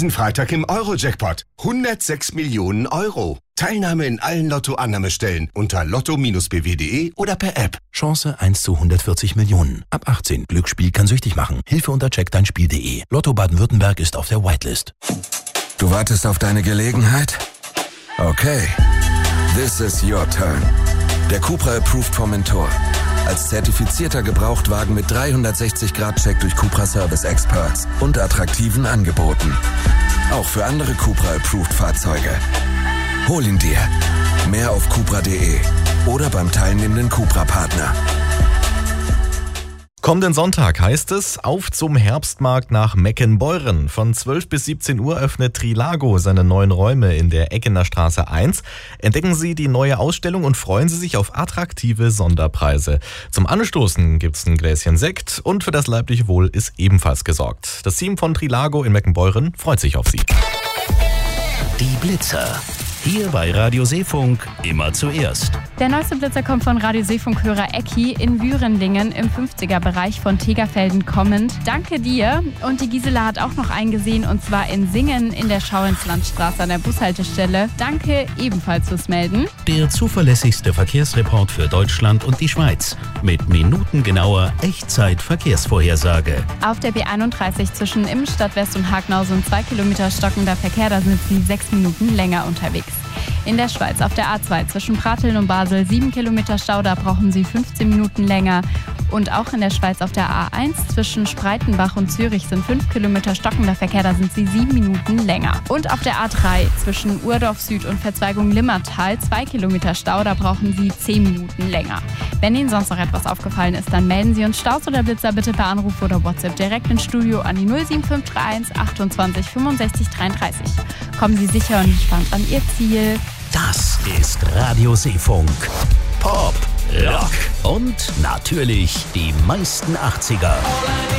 Diesen Freitag im Euro-Jackpot. 106 Millionen Euro. Teilnahme in allen Lotto-Annahmestellen unter lotto-bw.de oder per App. Chance 1 zu 140 Millionen. Ab 18. Glücksspiel kann süchtig machen. Hilfe unter checkdeinspiel.de. Lotto Baden-Württemberg ist auf der Whitelist. Du wartest auf deine Gelegenheit? Okay. This is your turn. Der Cupra Approved Formentor. Als zertifizierter Gebrauchtwagen mit 360-Grad-Check durch Cupra Service Experts und attraktiven Angeboten. Auch für andere Cupra Approved Fahrzeuge. Hol ihn dir. Mehr auf cupra.de oder beim teilnehmenden Cupra-Partner. Kommenden Sonntag heißt es, auf zum Herbstmarkt nach Meckenbeuren. Von 12 bis 17 Uhr öffnet Trilago seine neuen Räume in der Eggener Straße 1. Entdecken Sie die neue Ausstellung und freuen Sie sich auf attraktive Sonderpreise. Zum Anstoßen gibt's ein Gläschen Sekt und für das leibliche Wohl ist ebenfalls gesorgt. Das Team von Trilago in Meckenbeuren freut sich auf Sie. Die Blitzer. Hier bei Radio Seefunk immer zuerst. Der neueste Blitzer kommt von Radio Seefunk-Hörer Ecki in Würenlingen im 50er-Bereich von Tegerfelden kommend. Danke dir. Und die Gisela hat auch noch eingesehen, und zwar in Singen in der Schauinslandstraße an der Bushaltestelle. Danke ebenfalls fürs Melden. Der zuverlässigste Verkehrsreport für Deutschland und die Schweiz. Mit minutengenauer Echtzeit-Verkehrsvorhersage. Auf der B31 zwischen Immenstadt West und Hagnau sind 2 Kilometer stockender Verkehr, da sind Sie 6 Minuten länger unterwegs. In der Schweiz auf der A2 zwischen Pratteln und Basel 7 Kilometer Stau, da brauchen Sie 15 Minuten länger. Und auch in der Schweiz auf der A1 zwischen Spreitenbach und Zürich sind 5 Kilometer stockender Verkehr, da sind Sie 7 Minuten länger. Und auf der A3 zwischen Urdorf Süd und Verzweigung Limmertal 2 Kilometer Stau, da brauchen Sie 10 Minuten länger. Wenn Ihnen sonst noch etwas aufgefallen ist, dann melden Sie uns Staus oder Blitzer bitte per Anruf oder WhatsApp direkt ins Studio an die 07531 28 65 33. Kommen Sie sicher und entspannt an Ihr Ziel. Das ist Radio Seefunk. Pop, Rock und natürlich die meisten 80er.